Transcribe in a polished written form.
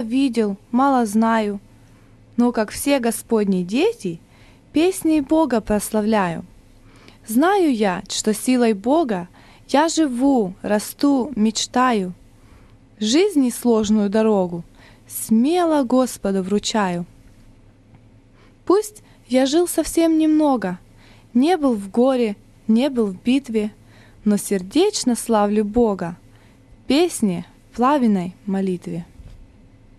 видел, мало знаю, но, как все Господни дети, песней Бога прославляю. Знаю я, что силой Бога я живу, расту, мечтаю. Жизни сложную дорогу смело Господу вручаю. Пусть я жил совсем немного, не был в горе, не был в битве, но сердечно славлю Бога в песне, в пламенной молитве.